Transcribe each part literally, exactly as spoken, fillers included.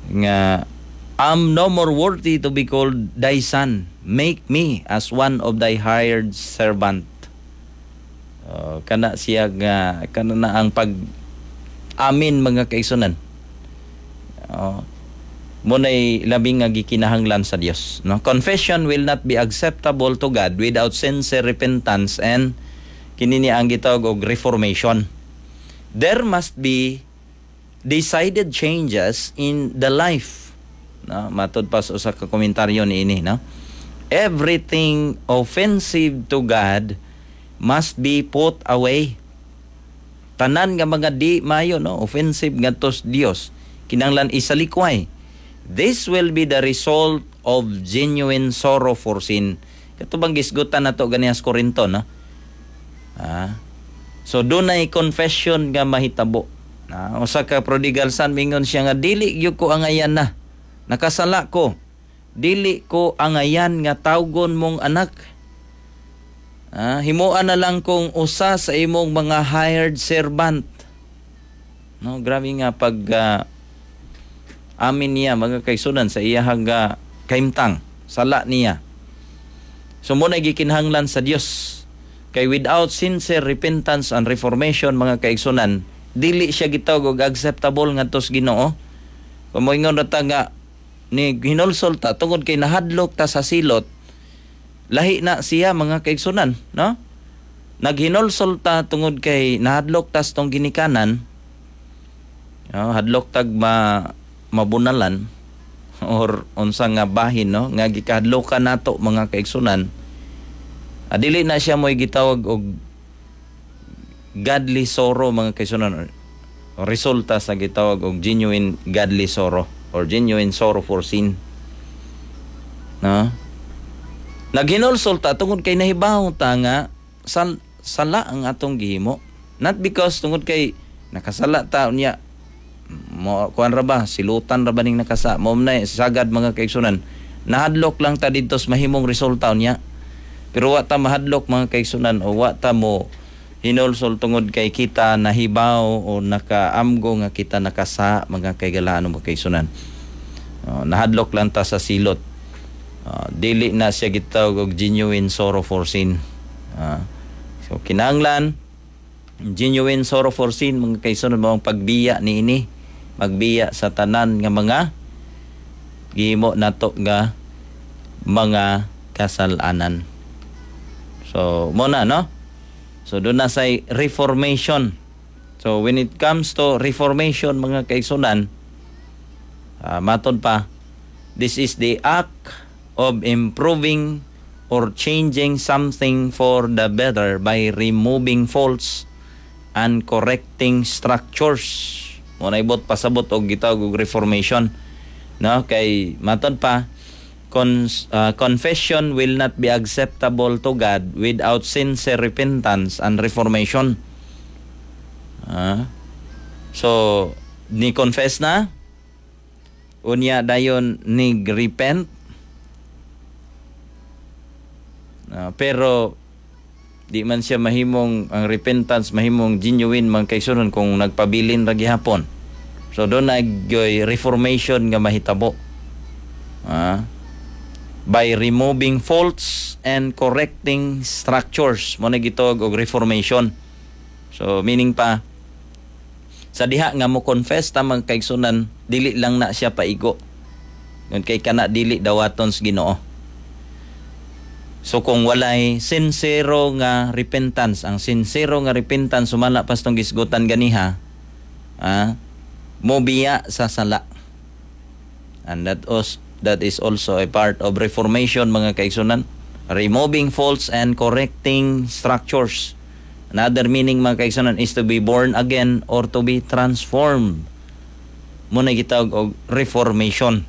nga I'm no more worthy to be called thy son. Make me as one of thy hired servant. Uh, kana siya nga kana na ang pag amin mga kaigsunan. Uh, muna'y labing nga gikinahanglan sa Dios, no? Confession will not be acceptable to God without sincere repentance and kinini ang gitawag og reformation. There must be decided changes in the life. No, matod pa sa usa ka komentaryo ni ini, no? Everything offensive to God must be put away. Tanan nga mga di mayo, no, offensive ngadto sa Dios, kinahanglan isalikway. This will be the result of genuine sorrow for sin. Katubang gisgutan nato ganihas Korinto, no? Ah. So dunay confession nga mahitabo. Na usa ka prodigal son mingon siya nga dili gyud ko angayan na. Nakasala ko. Dili ko angayan nga tawgon mong anak. Ah, himuan na lang kong usa sa imong mga hired servant. No, grabe nga pag uh, amin niya mga kaigsunan sa iyahang uh, kaimtang, sala niya. So muna gikinahanglan sa Dios. Kay without sincere repentance and reformation mga kaigsunan, dili siya gitawag og acceptable ngadto sa Ginoo. Pamoingon ra ta nga ni hinulsol ta tungod kay nahadlok ta sa silot, lahi na siya mga kaigsunan, no? Naghinulsol ta tungod kay nahadlok ta sa tong ginikanan, no? Hadlok tag ma mabunalan or unsa nga bahin, no, nga gikahadlokan nato mga kaigsunan. Adili na siya mo'y gitawag og godly sorrow mga kaigsunan, o resulta sa gitawag og genuine godly sorrow or genuine sorrow for sin. No? Naghinulsol ta tungod kay nahibaw ta nga sal, sala ang atong gihimo. Not because tungod kay nakasala ta unya mo kuan ra ba silutan ra ba ning nakasa mo na sagad mga kaigsunan. Nahadlok lang ta didto sa mahimong resulta unya. Pero wa ta mahadlok mga kaigsunan o wa ta mo hinulsol tungod kay kita nahibaw o nakaamgo nga kita nakasa mga kaigalaan mga kaigsunan. Uh, nahadlok lang ta sa silot. Uh, dili na siya gitawag og genuine sorrow for sin. Uh, so kinahanglan genuine sorrow for sin mga kaigsunan mao pagbiya niini, magbiya sa tanan nga mga gihimo nato nga mga kasalanan. So mo na, no? So doon na say reformation. So when it comes to reformation mga kaigsunan, uh, maton pa, this is the act of improving or changing something for the better by removing faults and correcting structures. Mo na ibot pasabot og gitawag og reformation, no? Kay maton pa, Con, uh, confession will not be acceptable to God without sincere repentance and reformation. Uh, so, ni confess na, unya dayon ni repent, uh, pero di man siya mahimong ang repentance, mahimong genuine mga kaigsunan kung nagpabilin ra gihapon. So, doon na gyoy reformation nga mahitabo. Ah, uh, by removing faults and correcting structures mo na gitawag og reformation. So meaning pa sa diha nga mo confess ta mga kaigsunan, dili lang na siya paigo ngun kay kana dili dawaton sa Ginoo. So kung walay sincero nga repentance, ang sincero nga repentance sumala pas tong gisgutan ganiha, ah, mo biya sa sala. And that was That is also a part of reformation mga kaigsunan. Removing faults and correcting structures. Another meaning mga kaigsunan is to be born again or to be transformed. Muna gitawag og reformation.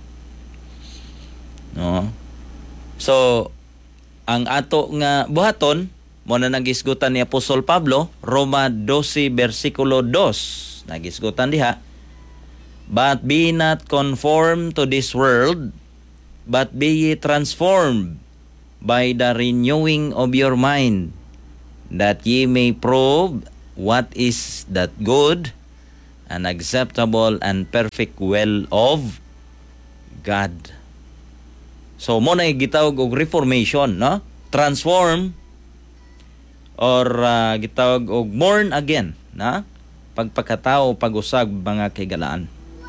No? So, ang ato nga buhaton, muna nagisgutan ni Apostol Pablo, Roma twelve versikulo two. Nagisgutan diha. But be not conformed to this world, but be ye transformed by the renewing of your mind, that ye may prove what is that good an acceptable and perfect will of God. So mo na gitawag og reformation, no? Transform or uh, gitawag og born again, na? Pagpakatao, pag-usag mga kaigalaan.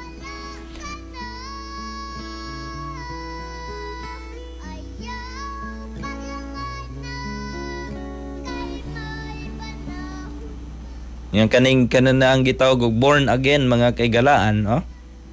Yang kaning kanan na ang gitawag og born again mga kaigalaan, no?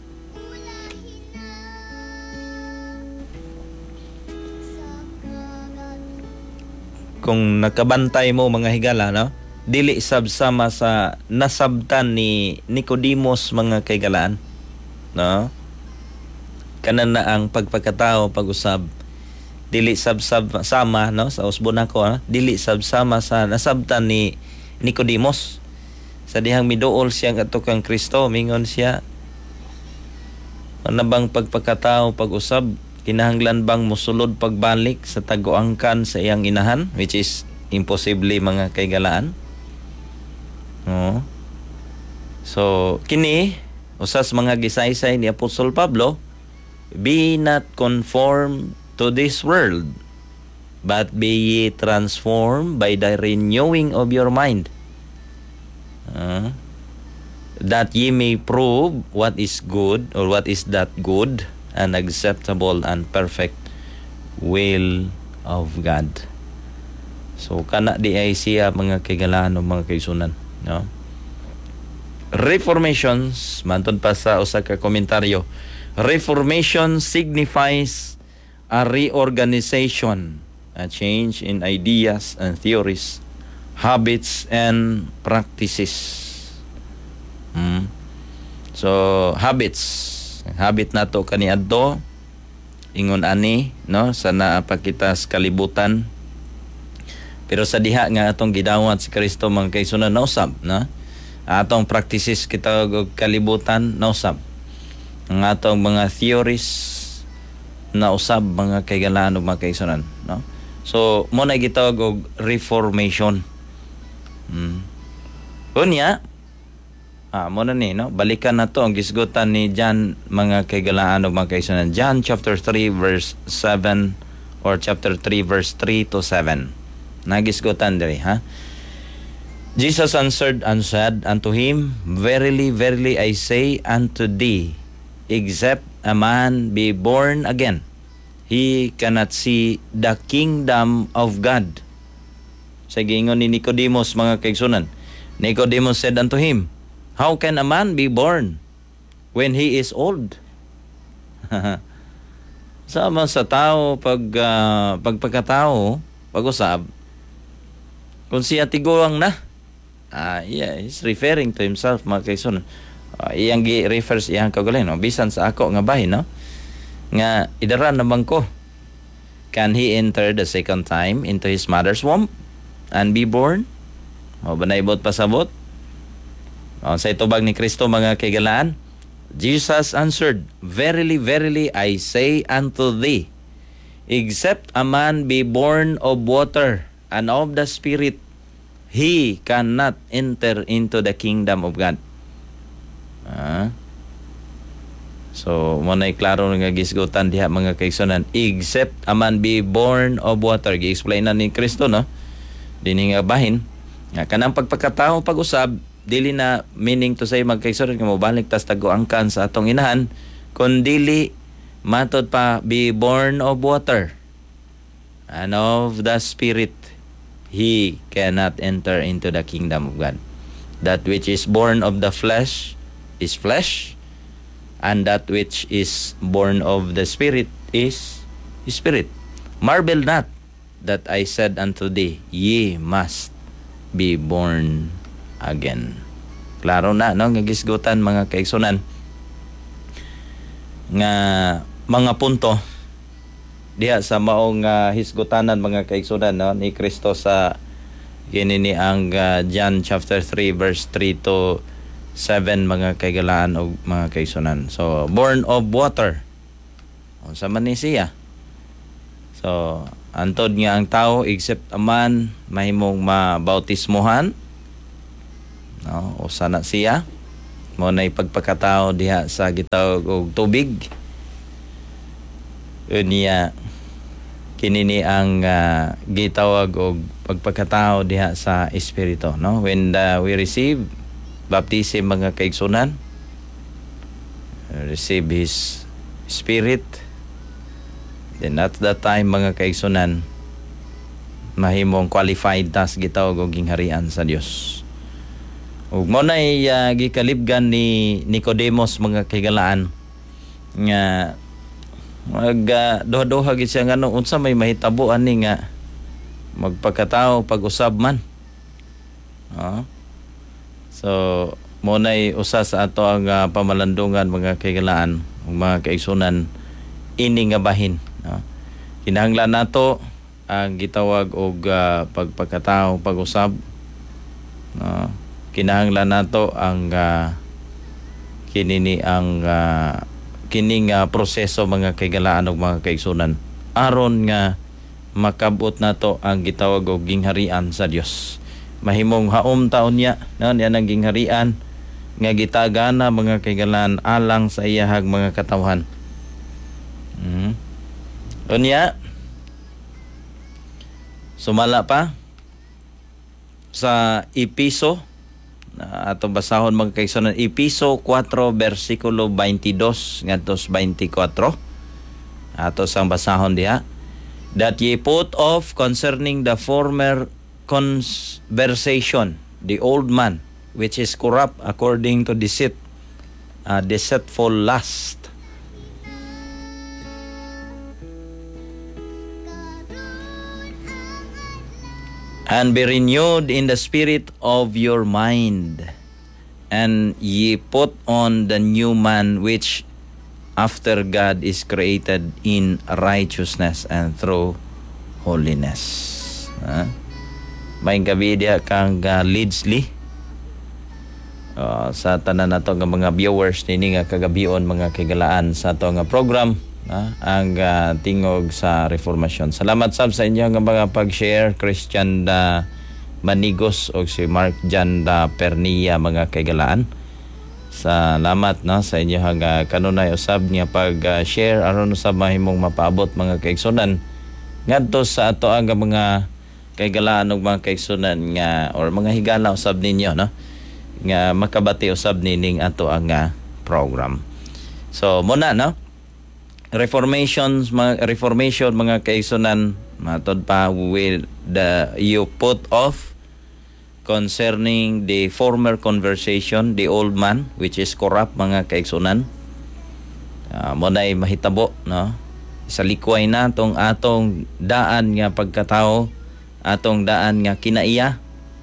Kung nakabantay mo mga higala, no? Dili sabsama sa nasabtan ni Nicodemus mga kaigalaan, no? Kanan na ang pagpakatao pag-usab. Dili sabsab sama, no? Sa usbon ako, no? Dili sabsama sa nasabtan ni Nicodemus. Sa dihang miduol siya ato kang Kristo, mingon siya, ano bang pagpakatao pag-usab? Kinahanglan bang musulod pagbalik sa taguangkan sa iyang inahan? Which is imposible mga kaigalaan. No? So, kini, usas mga gisaysay ni Apostol Pablo, be not conformed to this world, but be ye transformed by the renewing of your mind. Uh, that ye may prove what is good or what is that good and acceptable and perfect will of God. So kana di ay siya mga kaigalaan o mga kaisunan, no? Reformations, manton pa sa usa ka komentaryo, reformation signifies a reorganization, a change in ideas and theories, habits and practices. Hmm. So habits, habit nato kaniadto ingon ani, no, sa naapakita sa kalibutan. Pero sa diha nga atong gidawat si Kristo mga kaigsunan nausab, no? Atong practices kita og kalibutan nausab. Ang atong mga theories nausab mga kaigalaan ug mga kaigsunan, no? So mo na gitawag og reformation. Hmm. Unya, ah, mo na ni, no? Balikan na to ang gisgutan ni John mga kaigalaan o mga kaigsunan. John chapter three verse seven or chapter three verse three to seven. Nagisgutan diri, ha? Jesus answered and said unto him, Verily, verily, I say unto thee, except a man be born again, he cannot see the kingdom of God. Sa gingon ni Nicodemus mga kaigsunan, Nicodemus said unto him, How can a man be born when he is old? Sama sa tao pag uh, pagpagkatao, pag-usab, kung siya tiguang na, ah, yeah, he's referring to himself mga kaigsunan. Uh, iyang gi-refers iyang kaugalingon, no? Bisan sa ako nga bahin, no? Nga idaran naman ko. Can he enter the second time into his mother's womb and be born? O ba naibot pasabot? O, sa itubag ni Kristo mga kaigalaan, Jesus answered, Verily, verily, I say unto thee, except a man be born of water and of the Spirit, he cannot enter into the kingdom of God. Ah. So, mo na klaro nga gisgutan diha mga kaigsunan, except a man be born of water. Gi-explain na ni Kristo, no? Dini nga bahin. Nga kanang pagpagkatao pag-usab, dili na meaning to say magkaigsunan nga mobalik tas taguangkan sa atong inahan, kun dili matod pa be born of water and of the Spirit, he cannot enter into the kingdom of God. That which is born of the flesh is flesh, and that which is born of the Spirit is Spirit. Marvel not that I said unto thee, ye must be born again. Klaro na, no? Ngagisgutan mga kaigsunan nga mga punto diha sa maong uh, hisgutanan mga kaigsunan, no, ni Kristo sa ginini ang uh, John chapter three verse three to seven mga kaigalaan o mga kaigsunan. So born of water, unsa man ni siya? So antod nga ang tao except a man mahimong mabautismohan, no, o sana siya mo na pagpakatao diha sa gitawag og tubig. Unya kinini ang uh, gitawag og pagpakatao diha sa espiritu, no? When the, we receive baptism mga kaigsunan, receive His Spirit, then at that time mga kaigsunan, mahimong qualified tas gitawag og gingharian sa Dios. Ug mo na uh, gikalibgan ni Nicodemos mga kaigalaan nga mag uh, duha-duha gid siya ngano unsa may mahitabo ani nga magpakatao pag-usab man. Oh. So mo nay usa sa ato ang uh, pamalandungan mga kaigalaan ug mga kaigsunan ini nga bahin, no? Kinahanglan nato ang gitawag og uh, pagpakatao pag-usab, no? Kinahanglan nato ang uh, kinini ang uh, kining uh, proseso mga kaigalaan ug mga kaigsunan aron nga makabot nato ang gitawag og gingharian sa Dios. Mahimong haom taon niya, no, niya ang gingharian nga gitagana mga kaigalaan alang sa iyahag mga katawhan. Mm. Unya sumala pa sa Episo na ato basahon mga kaigsunan, Episo four versikulo twenty-two ngadto twenty-four. Ato sang basahon diha, that ye put off concerning the former conversation the old man which is corrupt according to deceit, uh, deceitful lust, and be renewed in the spirit of your mind, and ye put on the new man which after God is created in righteousness and through holiness. Ha? May gabi dia kang uh, Lidsley uh, sa tanan nato nga mga viewers nini nga kagabion mga kaigalaan sa ato nga program, Uh, ang uh, tingog sa reformasyon. Salamat sab sa inyo nga mga pag-share, Christian da Manigos o si Mark Jan da Pernia mga kaigalaan. Salamat, no, sa inyo nga kanunay usab nga pag-share uh, aron usab mahimong mapaabot mga kaigsunan ngadto sa ato ang mga kaigalaan ug mga kaigsunan nga or mga higala usab ninyo, no, nga makabati usab nining ato ang uh, program. So muna, no, Reformation, mga reformation mga kaigsunan, matod pa with the you put off concerning the former conversation the old man which is corrupt mga kaigsunan. Uh, mo nay mahitabo, no, sa likway na tong atong daan nga pagkatao, atong daan nga kinaiya.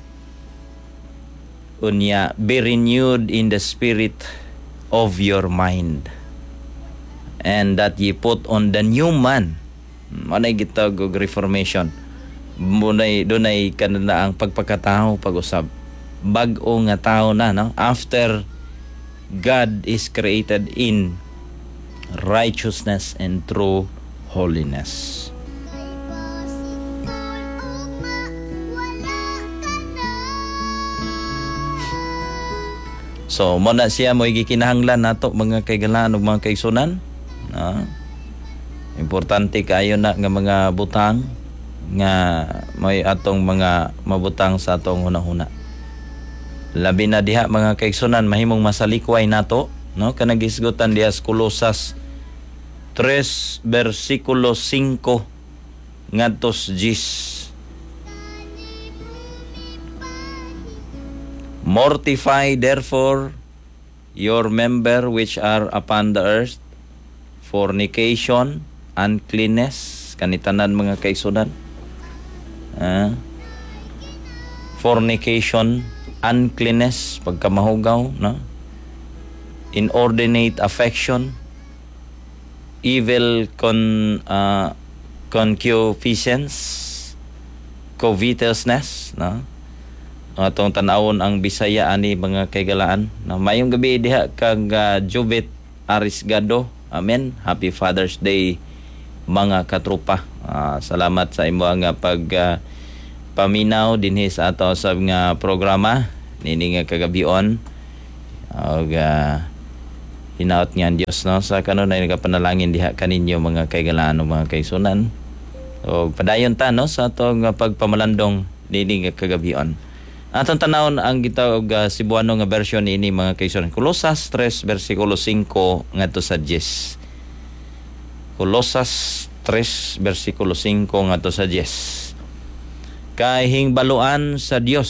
Unya be renewed in the spirit of your mind, and that ye put on the new man. Manay gitawag og reformation. Munay dunay kanila ang pagpakatao pag-usab. Bag-o nga tao na, no? After God is created in righteousness and true holiness. So mo na siya mo gikinahanglan nato mga kaigalaan ug mga kaigsunan. Ah, importante kayo na nga mga butang nga may atong mga mabutang sa atong hunahuna. Labi na diha mga kaigsunan mahimong masalikway nato, no, kanang gisgutan diha sa Colosas three versikulo five ngadto ten. Mortify therefore your member which are upon the earth, fornication, uncleanness, kanitanan mga kaigsunan. Uh, fornication, uncleanness, pagkamahugaw, no? Inordinate affection, evil con uh, concupiscence, covetousness, no? Atong tanawon ang Bisaya ani mga kaigalaan. Na mayong gabi diha kag uh, Jubit Arisgado. Amen. Happy Father's Day mga katrupa. Uh, salamat sa imo nga pag uh, paminaw dinhi sa ato sa nga programa nini nga kagabion. og uh, hinaot nga ang Dios no sa kanon ay nagapanalangin diha kaninyo mga kaigalaan mga kaigsunan. Og padayon ta no sa atong uh, pagpamalandong dinhi nga kagabion. Atong tanawon ang gitawag uh, Cebuano nga version ini mga kaigsunan. Colosas three versikulo five ngadto sa ten. Colosas three versikulo five ngadto sa ten. Kay hingbaluan sa Dios.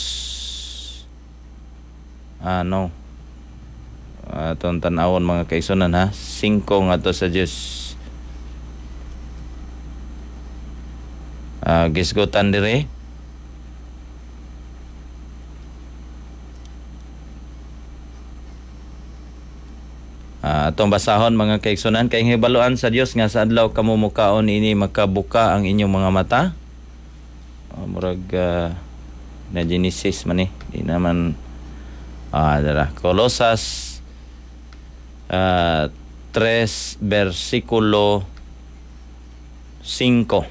Ano? Atong tanawon mga kaigsunan ha. five ngadto sa ten. Ah, uh, gisgutan dire. Uh, atong basahon mga kaigsunan, kay hibaluan sa Dios nga sa adlaw kamo mukaon ini makabuka ang inyong mga mata. Uh, murag uh, na Genesis man eh. Di naman ah uh, dara. Colosas uh, three versikulo five.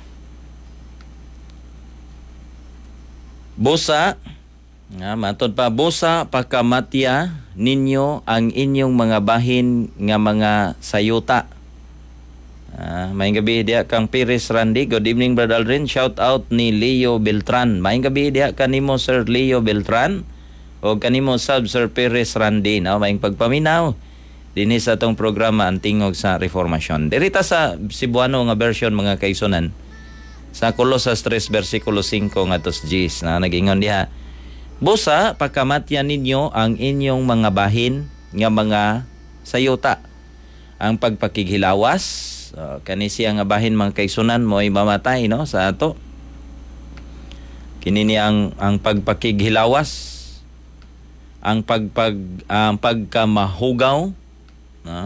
Busa nga matod pa busa pagkamatya ninyo ang inyong mga bahin nga mga sayuta. Ah, maayong gabi diha kang Pires Randy. Good evening Brother Aldrin. Shout out ni Leo Beltran. Maayong gabi diha kanimo Sir Leo Beltran o kanimo sub Sir Pires Randy. No, maayong pagpaminaw dinhi sa atong programa ang tingog sa reformasyon. Dirita sa Cebuano nga version mga kaigsunan. Sa Colosas three versikulo five ngadto sa ten na nagingon diha. Busa pagkamatyan ninyo ang inyong mga bahin nga mga sayuta. Ang pagpakighilawas, uh, kani siya nga bahin mga kaigsunan mo ay mamatay no sa ato. Kini ni ang ang pagpakighilawas, ang pagpag ang pagkamahugaw, no?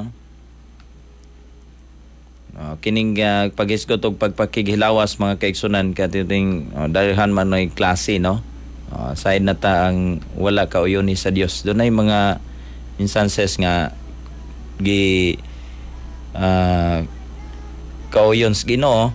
Uh, kining uh, paghisgot og pagpakighilawas mga kaigsunan katiting uh, dalihan man ay klase no. Uh, side na ta ang wala kauyon ni sa Dios. Doon ay mga instances nga gi uh, kauyon sa Ginoo.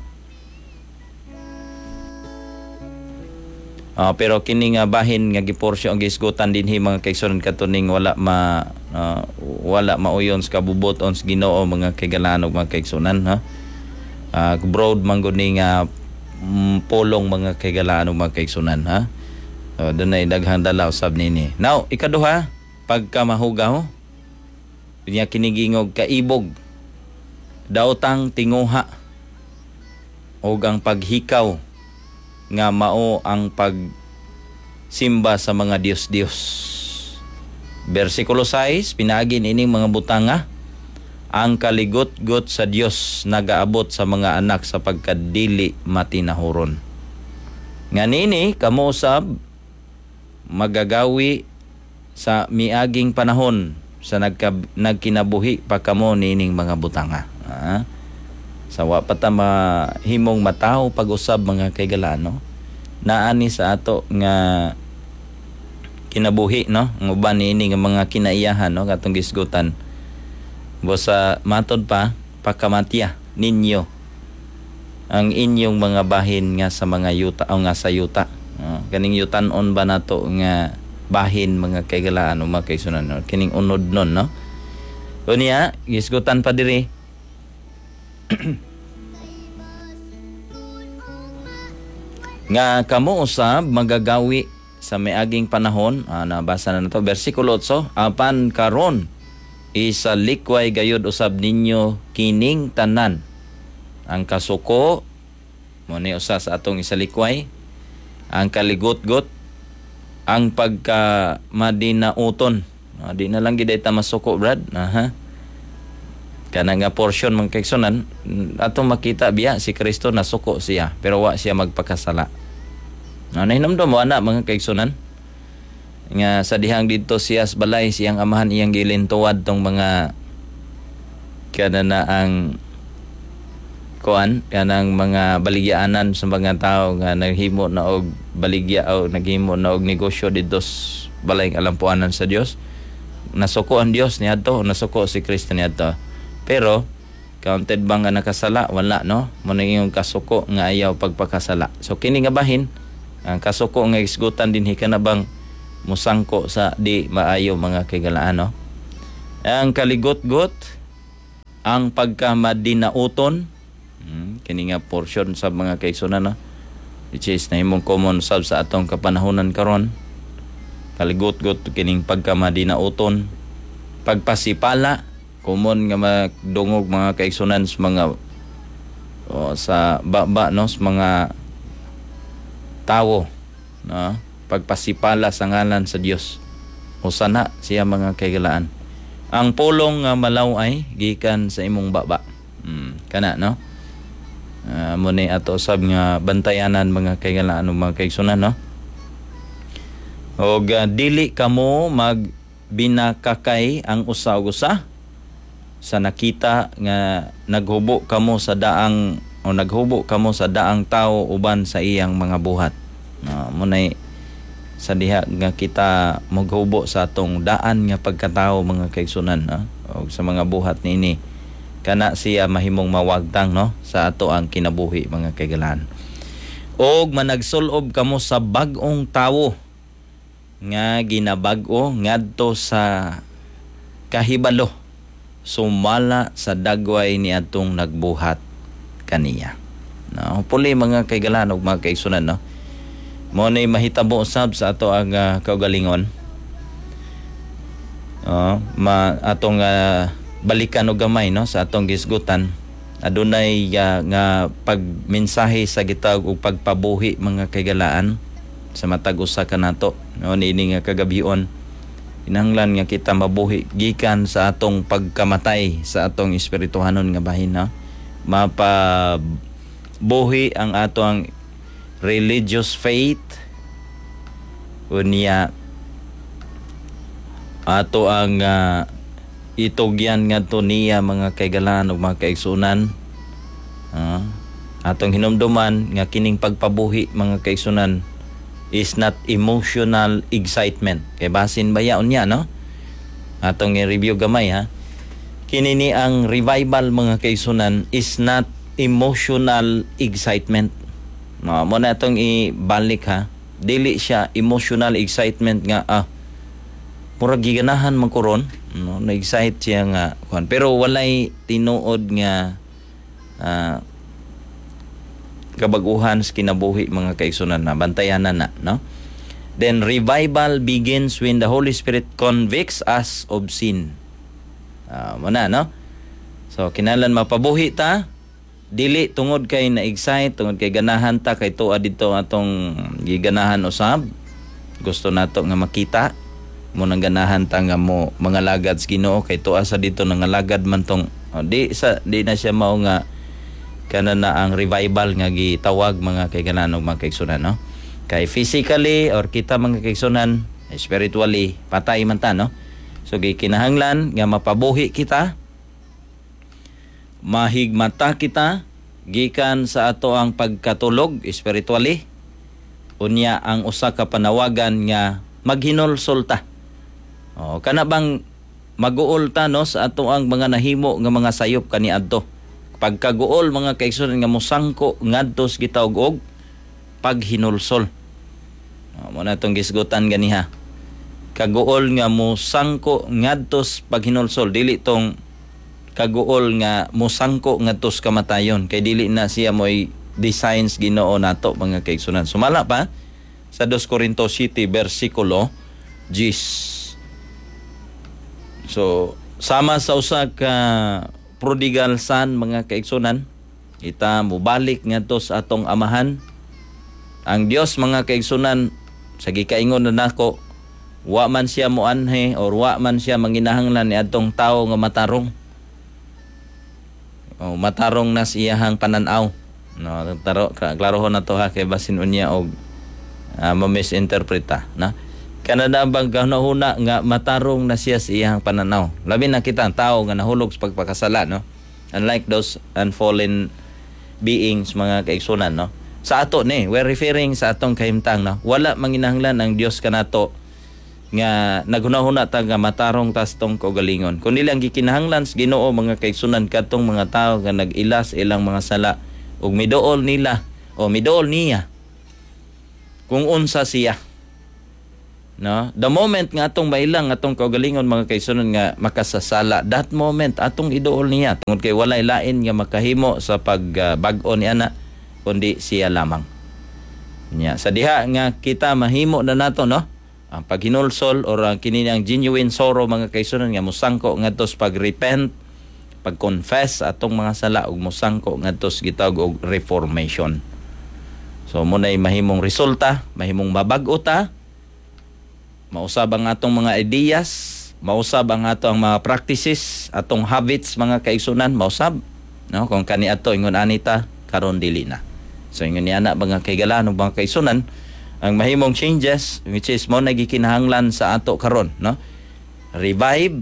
Uh, pero kini nga bahin nga giporsyo ang gisgutan dinhi mga kaigsunan katuning wala ma uh, wala mauyon sa kabubuton sa Ginoo mga kaigalaan ug mga kaigsunan ha. Uh, broad man gud ni nga um, polong mga kaigalaan ug mga kaigsunan ha. So, doon ay daghang dalaw sab nini. Now, ikaduha, pagkamahugaw, niya kinigingog kaibog, daotang tinguha, o ang paghikaw, nga mao ang pagsimba sa mga Diyos-Diyos. Versikulo six, pinagin ining mga butanga, ang kaligot-got sa Diyos nagaabot sa mga anak sa pagkadili matinahuron. Nga nini, kamo usab, magagawi sa miaging panahon sa nagka, nagkinabuhi pa kamo nining mga butanga. Ha? Sa wa pa ta mahimong mataw pag-usab mga kaigalano. Naani sa ato nga kinabuhi no, ang uban niini nga mga kinaiyahan no katong gisgutan. Bosa matod pa pagkamatya ninyo ang inyong mga bahin nga sa mga yuta o nga sa yuta. Uh, kaning yutan-on ba nato nga bahin mga kaigalaan o mga kaigsunan no? Kining unod nun no. Unya gisgutan pa diri nga kamo usab magagawi sa miaging panahon. Ah, nabasa na nato bersikulo eight, apan karon isa likway gayud usab ninyo kining tanan ang kasuko mo ni usa sa atong isa likway, ang kaligot-got, ang pagka madinauton. Ah, di na lang gid ta masuko brad. Aha. Kana nga portion mga kaigsunan atong makita biya si Kristo nasuko siya pero wa siya magpakasala. Ano hinumdum mo ana mga kaigsunan nga sa dihang didto siya sa balay siyang amahan iyang gilintuwad tong mga kana na ang kuan kanang mga baligyaanan sa mga tao nga naghimo na og baligya o naghimo na og negosyo didto balay alampuanan sa Dios. Nasuko ang Dios niadto, nasuko si Kristo niadto. Pero counted ba nga nakasala? Wala no. Mo na yung kasuko nga ayaw pagpakasala. So kini nga bahin ang kasuko nga isgutan dinhi kana bang musangko sa di maayo mga kaigalaan no. Ang kaligot-got, ang pagkamadinauton, hmm, kini nga portion sa mga kaigsunan, no? Which is na imong common sab sa atong kapanahonan karon. Kaligot-got kining pagkamadinauton, pagpasipala, common nga magdungog mga kaigsunan sa mga o, sa baba, no, sa mga tawo, no? Pagpasipala sa ngalan sa Dios. Usa na siya mga kaigalaan. Ang pulong nga malaway gikan sa imong baba. Hmm, kana, no? Uh, mo ni ato sab nga bantayanan mga kaigalaan ug mga kaigsunan, no? Og uh, dili kamo magbinakakay ang usa ug usa sa nakita nga naghubo kamo sa daang o naghubo kamo sa daang tawo uban sa iyang mga buhat. No, mo nay sa diha nga kita maghubo sa atong daan nga pagkatao mga kaigsunan, no? O sa mga buhat nini kana siya mahimong mawagtang, no, sa ato ang kinabuhi mga kaigalaan. Og managsulob kamo sa bag-ong tawo nga ginabag-o ngadto sa kahibalo sumala sa dagway ni atong nagbuhat kaniya. No, puli mga kaigalaan ug mga kaigsunan, no? Mo ni mahitabo usab sa ato ang uh, kaugalingon. Oh, ma atong uh, balikan og gamay, no, sa atong gisgutan. Adunay uh, nga pagmensahe sa gitawag og pagpabuhi mga kaigalaan sa matag usa kanato, no, niini nga kagabion. Inahanglan nga kita mabuhi gikan sa atong pagkamatay sa atong espirituhanon nga bahin, no? Mapabuhi ang atong religious faith, unya ato ang uh, itugyan nga to niya mga kaigalaan ug mga kaigsunan. Uh, atong hinumduman nga kining pagpabuhi mga kaigsunan is not emotional excitement. Kay basin bayaon niya, no? Atong i-review gamay, ha. Kini ni ang revival mga kaigsunan is not emotional excitement. No, mo na itong ibalik, ha. Dili siya emotional excitement nga, ah, murag giganahan man kuron, no, na-excite siya nga, kuan. Pero walay tinuod nga ah, kabaguhan sa kinabuhi mga kaigsunan na bantayanan na, no? Then revival begins when the Holy Spirit convicts us of sin. Ah, mo na, no? So kinahanglan mapabuhi ta, dili tungod kay na-excite, tungod kay ganahan ta kay tuwa dito atong giganahan usab. Gusto nato nga makita mo nang ganahan ta nga mo mga lagad sa Ginoo kay tuwa sa dito nga lagad man tong oh, di sa di na siya mao nga kana na ang revival nga gitawag mga kaiganan ug mga kaigsunan, no? Kay physically or kita mga kaigsunan, spiritually patay man ta, no? So gikinahanglan nga mapabuhi kita, mahigmata kita gikan sa ato ang pagkatulog spiritually, unya ang usa ka panawagan nga maghinulsol ta. O kana bang maguol ta, no, sa ato ang mga nahimo nga mga sayop kaniadto. Pagkaguol mga kaigsunan nga mosangko ngadto sa gitawag og paghinulsol. O mo na tong gisgutan ganiha. Kaguol nga mosangko ngadto sa paghinulsol, dili tong kaguol nga mosangko ngadto sa kamatayon, kay dili na siya moy designs Ginoo nato mga kaigsunan. Sumala pa sa Dos Corintios siete bersikulo ten. So sama sa usa ka prodigal son mga kaigsunan, ita mubalik ngadto sa atong amahan. Ang Dios mga kaigsunan sa gikaingon na nako, wa man siya moanhe or wa man siya manginahanglan ni adtong tawo nga matarong. O matarong na siyahang pananaw. No, taro klarohon na to, ha, kay basin unya og uh, ma-misinterpreta, na. Kanada bang kanahuna nga matarong na siya sa iyang pananaw. Labi na kita ang tao nga nahulog sa pagpakasala, no? Unlike those unfallen beings mga kaigsunan, no? Sa ato ni, we're referring sa atong kahimtang, no? Wala manginahanglan ang Dios kanato nga naghunahuna ta nga matarong tas tong kaugalingon. Kundi lang gikinahanglan sa Ginoo mga kaigsunan katong mga tao nga nag-ilas ilang mga sala ug miduol nila o miduol niya kung unsa siya. No? The moment nga atong mailang atong kaugalingon mga kaigsunan nga makasasala, that moment atong iduol niya tungod kay walay lain nga makahimo sa pagbag-o ni ana kundi siya lamang. Nya sa diha nga kita mahimo na nato no ang paghinulsol or ang kini ang genuine sorrow mga kaigsunan nga mosangko ngadto sa pag-repent, pag-confess atong mga sala ug mosangko ngadto sa gitawag og reformation. So mo nay mahimong resulta, mahimong mabag-o ta. Mausab ang atong mga ideas, mausab ang atong mga practices, atong habits mga kaigsunan, mausab. No? Kung kani ato ingon anita, karon dili na. So ingon ni ana mga kaigalan ug mga kaigsunan, ang mahimong changes which is mo nagikinahanglan sa ato karon, no? Revive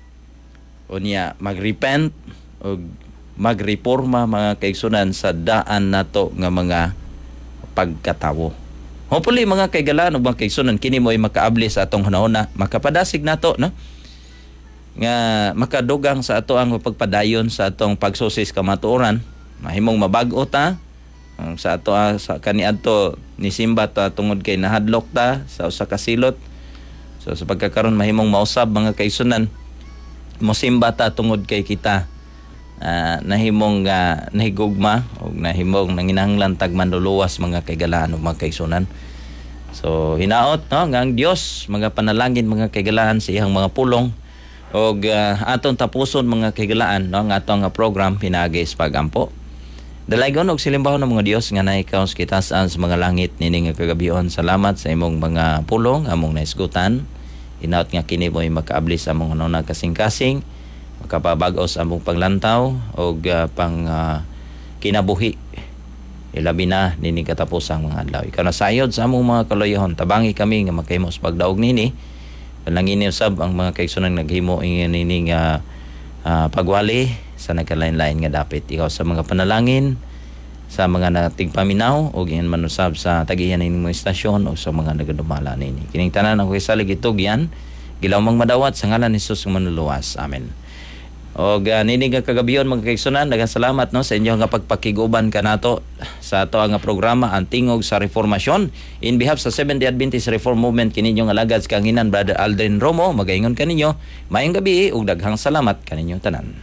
unya magrepent ug magreforma mga kaigsunan sa daan nato nga mga pagkatawo. Hopefully mga kaigalan ug mga kaigsunan kini mo'y makaabli sa atong hunahuna, makapadasig nato no nga makadugang sa ato ang pagpadayon sa atong pagsusis kamatuoran, mahimong mabag-o ta um, sa ato uh, sa kaniadto ni simba ta tungod kay nahadlok ta sa usa ka silot. So sa pagkakaron mahimong mausab mga kaigsunan mosimba ta tungod kay kita Uh, nahimong uh, nahigugma o nahimong nanginahanglan tag manluluwas mga kaigalaan o mga kaigsunan. So hinaot no nga ang Dios mga panalangin mga kaigalaan sa iyang mga pulong og uh, atong tapuson mga kaigalaan no nga atong uh, program pinaagi sa pagampo. Dalaygon og silimbaho ng mga Dios nga naikaw sa kitasan sa mga langit nini nga kagabion. Salamat sa imong mga pulong among naisgutan. Hinaot nga kini mo'y makaabli sa among hunahuna kasing-kasing, makapabag-o sa among paglantaw o uh, pang uh, kinabuhi ilabi na nini katapusang mga adlaw. Ikaw na sayod sa among mga kaloyahon, tabangi kami nga makahimo sa pagdaog nini. Panangin usab ang mga kaigsunan naghimo ingin nini nga uh, pagwali sa nagkalain-lain nga dapit. Ikaw sa mga panalangin sa mga nating paminaw o giyan manusab sa tagihan nini mga istasyon o sa mga nagadumala nini. Kining tanan ako isalig itugyan gilaw mang madawat sa ngalan ni Hesus nga manluluwas. Amen. O uh, nini nga kagabiyon mga kaigsunan, daghang salamat no sa inyo nga pagpakiguban kanato sa ato nga programa ang tingog sa reformasyon. In behalf sa Seventh-day Adventist Reform Movement kininyo nga alagad sa kanginan Brother Aldrin Romo, magaingon kaninyo maayong gabi ug daghang salamat kaninyo tanan.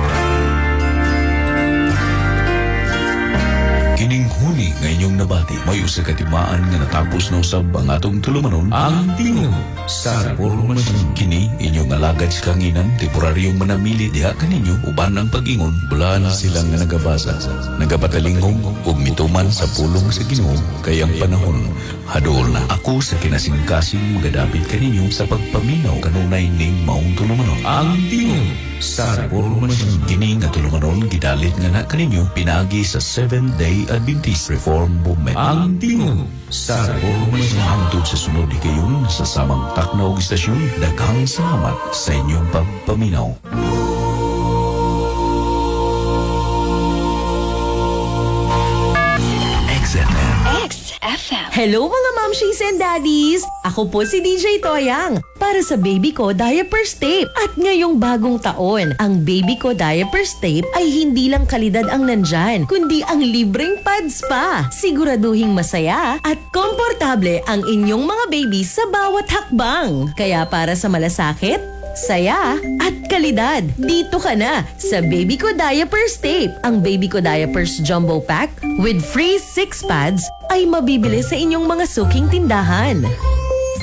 Kining huni nga inyong nabati, may usa ka timaan nga natapos na usab ang atong tulumanon ang tingog sa reformasyon. Kini inyong alagad sa kanginan, temporaryong manamili diha kaninyo uban ang pag-ingon, bulan silang nga nagabasa, nagapatalingong ug mituman sa pulong sa Ginoo kay ang panahon hadol na. Ako sa kinasingkasing magadapit kaninyo sa pagpaminaw kanunay ning maong tulumanon ang tingog sa reformasyon. Kini nga tulumanon gidalit nga na kaninyo pinagi sa Seventh-day Adventist Reform Movement ang tingog sa reformasyon. Hangtod sa sunod ikayon sa samang takna og istasyon, daghang salamat sa inyong pagpaminaw. Hello mga mamshies and daddies! Ako po si D J Toyang para sa Baby Ko Diapers Tape. At ngayong bagong taon, ang Baby Ko Diapers Tape ay hindi lang kalidad ang nandyan, kundi ang libreng pads pa. Siguraduhing masaya at komportable ang inyong mga baby sa bawat hakbang. Kaya para sa malasakit, saya at kalidad, dito ka na sa Baby Ko Diapers Tape. Ang Baby Ko Diapers Jumbo Pack with free six pads ay mabibili sa inyong mga suking tindahan.